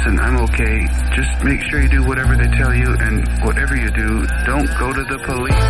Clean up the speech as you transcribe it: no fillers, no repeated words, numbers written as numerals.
listen, I'm okay. Just make sure you do whatever they tell you, and whatever you do, don't go to the police.